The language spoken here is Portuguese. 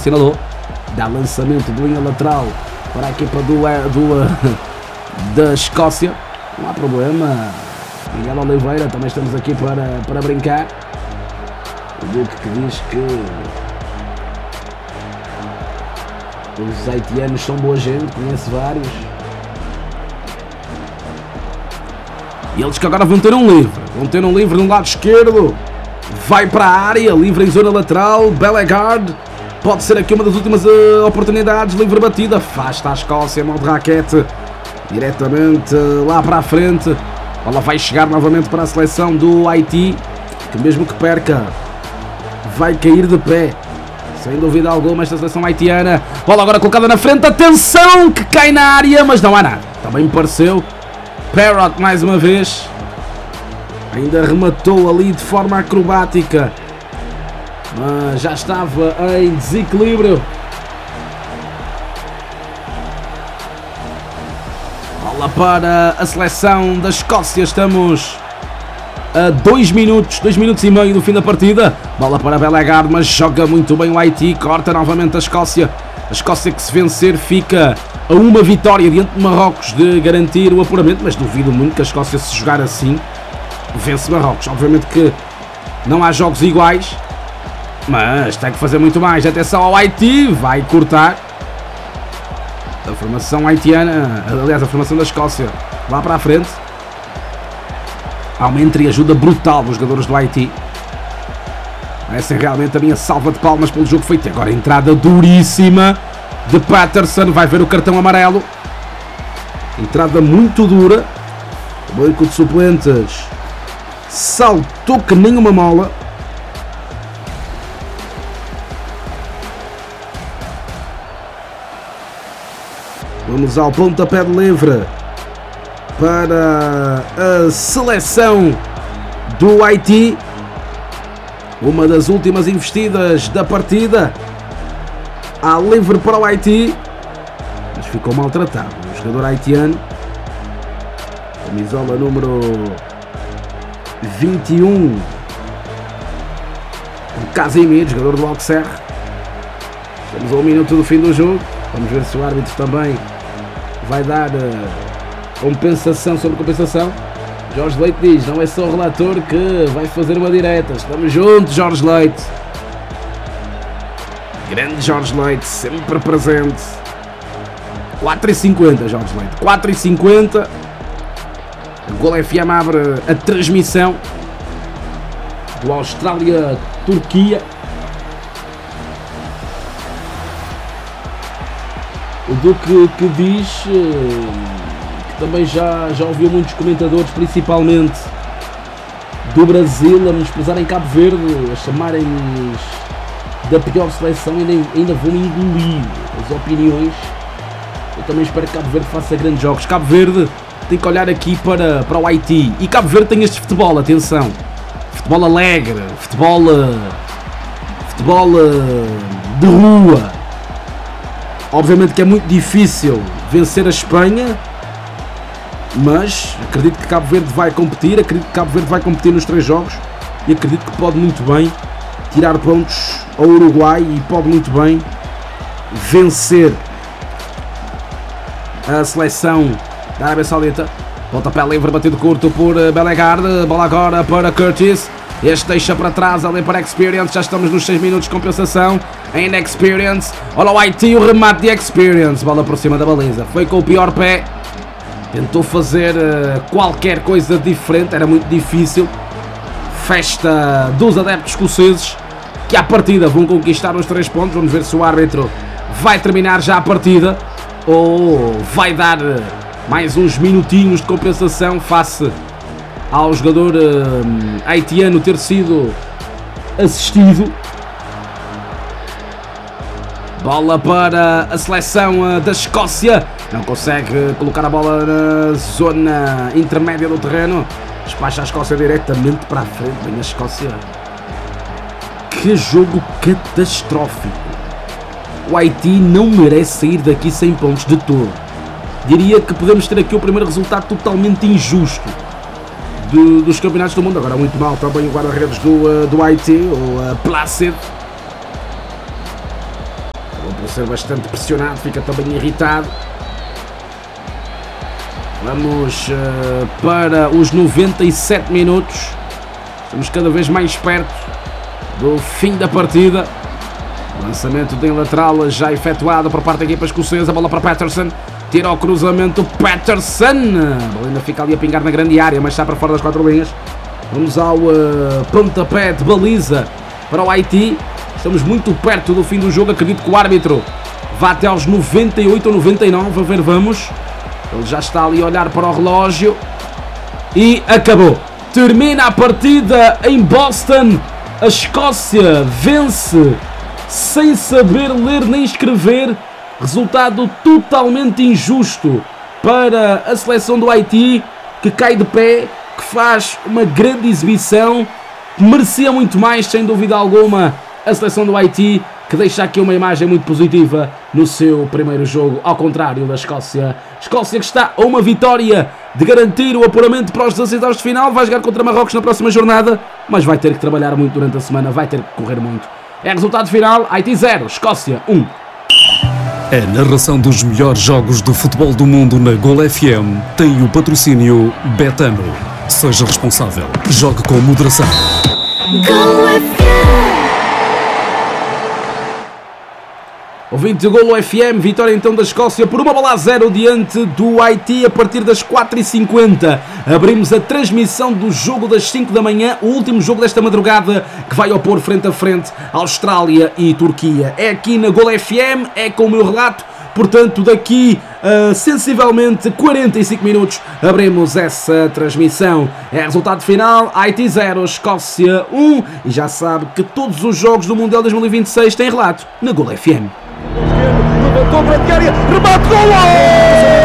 assinalou. Dá lançamento de linha lateral para a equipa da Escócia. Não há problema. Miguel Oliveira, também estamos aqui para brincar. O Duque que diz que os haitianos são boa gente, conhece vários. E eles que agora vão ter um livre no lado esquerdo. Vai para a área, livre em zona lateral. Bellegarde, pode ser aqui uma das últimas oportunidades. Livre batida, afasta a Escócia, mão de raquete diretamente lá para a frente. Ela vai chegar novamente para a seleção do Haiti, que mesmo que perca, vai cair de pé. Sem dúvida alguma esta seleção haitiana. Bola agora colocada na frente, atenção que cai na área, mas não há nada. Também me pareceu. Parrott mais uma vez. Ainda rematou ali de forma acrobática, mas já estava em desequilíbrio. Bola para a seleção da Escócia. Estamos a 2 minutos e meio do fim da partida. Bola para Bellegarde, mas joga muito bem o Haiti. Corta novamente a Escócia. A Escócia que, se vencer, fica a uma vitória diante de Marrocos de garantir o apuramento, mas duvido muito que a Escócia, se jogar assim, vence Marrocos. Obviamente que não há jogos iguais, mas tem que fazer muito mais. Atenção ao Haiti, vai cortar. A formação haitiana, aliás, a formação da Escócia, lá para a frente. Há uma entreajuda brutal dos jogadores do Haiti. Essa é realmente a minha salva de palmas pelo jogo feito. Agora a entrada duríssima de Patterson, vai ver o cartão amarelo. Entrada muito dura. O banco de suplentes saltou que nem uma mola. Vamos ao pontapé de livre para a seleção do Haiti. Uma das últimas investidas da partida. Há livre para o Haiti, mas ficou maltratado o jogador haitiano. Camisola número 21, o Casimir, jogador do Auxerre. Estamos a 1 minuto do fim do jogo. Vamos ver se o árbitro também vai dar compensação sobre compensação. Jorge Leite diz: não é só o relator que vai fazer uma direta. Estamos juntos, Jorge Leite. Grande Jorge Leite, sempre presente. 4h50, Jorge Leite. 4h50. O Gol FM abre a transmissão do Austrália-Turquia. O Duque que diz que também já ouviu muitos comentadores, principalmente do Brasil, a menosprezarem Cabo Verde, a chamarem-nos da pior seleção, e ainda vão engolir as opiniões. Eu também espero que Cabo Verde faça grandes jogos. Cabo Verde tem que olhar aqui para o Haiti. E Cabo Verde tem este futebol, atenção. Futebol alegre, futebol de rua. Obviamente que é muito difícil vencer a Espanha, mas acredito que Cabo Verde vai competir. Acredito que Cabo Verde vai competir nos 3 jogos. E acredito que pode muito bem tirar pontos ao Uruguai e pode muito bem vencer a seleção da Arábia Saudita. Pontapé livre, batido curto por Bellegarde. Bola agora para Curtis. Este deixa para trás ali para Experience. Já estamos nos 6 minutos de compensação. Ainda Experience. Olha o Haiti, o remate de Experience. Bola por cima da baliza. Foi com o pior pé. Tentou fazer qualquer coisa diferente. Era muito difícil. Festa dos adeptos escoceses, que à partida vão conquistar os 3 pontos. Vamos ver se o árbitro vai terminar já a partida ou vai dar mais uns minutinhos de compensação face ao jogador haitiano ter sido assistido. Bola para a seleção da Escócia. Não consegue colocar a bola na zona intermédia do terreno. Despacha a Escócia diretamente para a frente. Bem, a Escócia. Que jogo catastrófico. O Haiti não merece sair daqui sem pontos de todo. Diria que podemos ter aqui o primeiro resultado totalmente injusto dos campeonatos do mundo. Agora muito mal também o guarda-redes do Haiti, o Placid. Por ser bastante pressionado, fica também irritado. Vamos para os 97 minutos. Estamos cada vez mais perto do fim da partida. Lançamento de lateral já efetuado por parte da equipa escocesa. Bola para Patterson. Tira ao cruzamento Patterson. A bola ainda fica ali a pingar na grande área, mas está para fora das 4 linhas. Vamos ao pontapé de baliza para o Haiti. Estamos muito perto do fim do jogo. Acredito que o árbitro vá até aos 98 ou 99. A ver, vamos. Ele já está ali a olhar para o relógio. E acabou. Termina a partida em Boston. A Escócia vence sem saber ler nem escrever. Resultado totalmente injusto para a seleção do Haiti, que cai de pé, que faz uma grande exibição. Merecia muito mais, sem dúvida alguma, a seleção do Haiti, que deixa aqui uma imagem muito positiva no seu primeiro jogo, ao contrário da Escócia. Escócia que está a uma vitória de garantir o apuramento para os 16 de final. Vai jogar contra Marrocos na próxima jornada, mas vai ter que trabalhar muito durante a semana, vai ter que correr muito. É resultado final: Haiti 0, Escócia 1. A narração dos melhores jogos do futebol do mundo na Gol FM tem o patrocínio Betano. Seja responsável. Jogue com moderação. Gol FM. Ouvinte do Golo FM, vitória então da Escócia por 1-0 diante do Haiti a partir das 4h50. Abrimos a transmissão do jogo das 5 da manhã, o último jogo desta madrugada, que vai opor frente a frente Austrália e Turquia. É aqui na Golo FM, é com o meu relato, portanto daqui a sensivelmente 45 minutos abrimos essa transmissão. É resultado final: Haiti 0, Escócia 1, e já sabe que todos os jogos do Mundial 2026 têm relato na Golo FM. Levantou para a área, remate, gol!